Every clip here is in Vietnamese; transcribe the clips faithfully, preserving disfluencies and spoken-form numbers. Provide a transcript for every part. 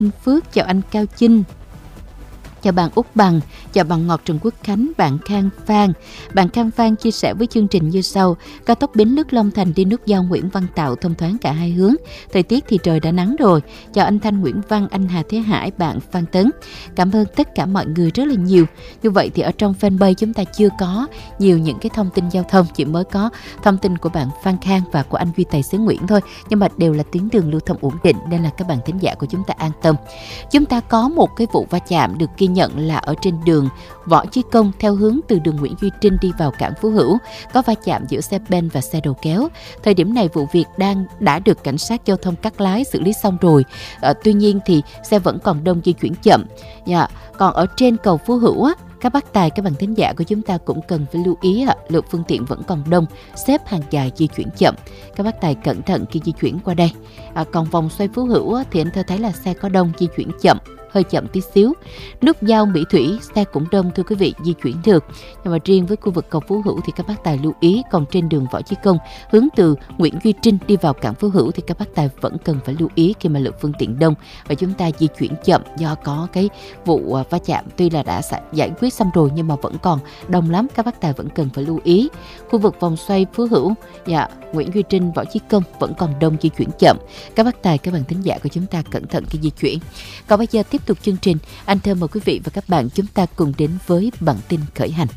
Phước, chào anh Cao Chinh, chào bạn Út Bằng, chào bạn Ngọt Trần Quốc Khánh, bạn Khang Phan. Bạn Khang Phan chia sẻ với chương trình như sau: cao tốc Bến Lức Long Thành đi nút giao Nguyễn Văn Tạo thông thoáng cả hai hướng. Thời tiết thì trời đã nắng rồi. Chào anh Thanh Nguyễn Văn, anh Hà Thế Hải, bạn Phan Tấn. Cảm ơn tất cả mọi người rất là nhiều. Như vậy thì ở trong fanpage chúng ta chưa có nhiều những cái thông tin giao thông, chỉ mới có thông tin của bạn Phan Khang và của anh Duy Tài xế Nguyễn thôi. Nhưng mà đều là tuyến đường lưu thông ổn định nên là các bạn thính giả của chúng ta an tâm. Chúng ta có một cái vụ va chạm được ghi nhận là ở trên đường Võ Chí Công theo hướng từ đường Nguyễn Duy Trinh đi vào cảng Phú Hữu, có va chạm giữa xe ben và xe đầu kéo. Thời điểm này vụ việc đang đã được cảnh sát giao thông Cát Lái xử lý xong rồi. À, tuy nhiên thì xe vẫn còn đông, di chuyển chậm. Yeah. Còn ở trên cầu Phú Hữu á, các bác tài, các bạn thính giả của chúng ta cũng cần phải lưu ý ạ, lượng phương tiện vẫn còn đông, xếp hàng dài, di chuyển chậm. Các bác tài cẩn thận khi di chuyển qua đây. À, còn vòng xoay Phú Hữu á, thì anh thơ thấy là xe có đông, di chuyển chậm, hơi chậm tí xíu. Nút giao Mỹ Thủy xe cũng đông thưa quý vị, di chuyển được. Nhưng mà riêng với khu vực cầu Phú Hữu thì các bác tài lưu ý. Còn trên đường Võ Chí Công hướng từ Nguyễn Duy Trinh đi vào cảng Phú Hữu thì các bác tài vẫn cần phải lưu ý khi mà lượng phương tiện đông và chúng ta di chuyển chậm do có cái vụ va chạm. Tuy là đã giải quyết xong rồi nhưng mà vẫn còn đông lắm, các bác tài vẫn cần phải lưu ý. Khu vực vòng xoay Phú Hữu, dạ, Nguyễn Duy Trinh, Võ Chí Công vẫn còn đông, di chuyển chậm. Các bác tài, các bạn thính giả của chúng ta cẩn thận khi di chuyển. Còn bây giờ tiếp tục chương trình, anh thơ mời quý vị và các bạn chúng ta cùng đến với bản tin khởi hành.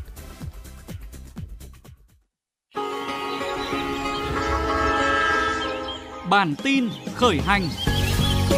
Bản tin khởi hành.